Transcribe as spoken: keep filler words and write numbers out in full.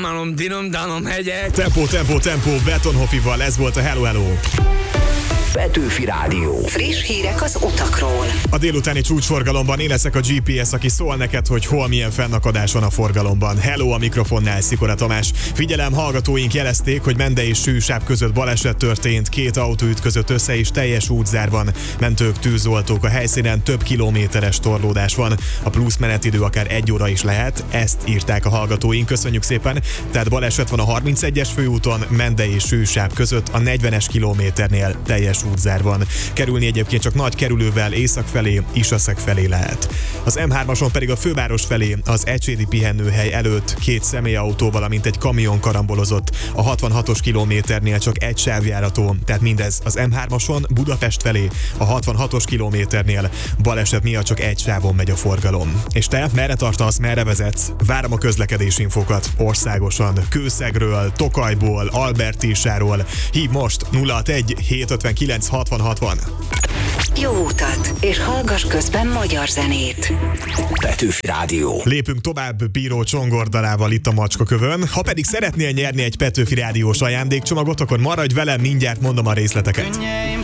malom, dinom, danom, hegyek. Tempó, tempó, tempó, Betonhoffival, ez volt a Hello Hello. Petőfi Rádió. Friss hírek az utakról. A délutáni csúcsforgalomban én leszek a gé pé es, aki szól neked, hogy hol milyen fennakadás van a forgalomban. Hello, a mikrofonnál Szikora Tamás. Figyelem, hallgatóink jelezték, hogy Mende és Sűsáv között baleset történt, két autó ütközött össze és teljes útzár van. Mentők, tűzoltók a helyszínen, több kilométeres torlódás van. A plusz menetidő akár egy óra is lehet, ezt írták a hallgatóink, köszönjük szépen. Tehát baleset van a harmincegyes főúton, Mende és Sűsáv között a negyvenes kilométernél teljes útzárban. Kerülni egyébként csak nagy kerülővel észak felé, Isaszeg felé lehet. Az em hármason pedig a főváros felé, az Ecsédi pihenőhely előtt két személyautó, valamint egy kamion karambolozott. A hatvanhatos kilométernél csak egy sávjárató, tehát mindez az em hármason Budapest felé, a hatvanhatos kilométernél baleset miatt csak egy sávon megy a forgalom. És te merre tartasz, merre vezetsz? Várom a közlekedési infókat országosan, Kőszegről, Tokajból, Albertísáról. Hív most nulla hatvanegy hétszázötvenkilenc hatvan hatvan. Jó utat, és hallgass közben magyar zenét. Petőfi Rádió. Lépünk tovább Bíró Csongordalával itt a Macskakövön. Ha pedig szeretnél nyerni egy Petőfi Rádiós ajándékcsomagot, akkor maradj velem, mindjárt mondom a részleteket. Könnyeim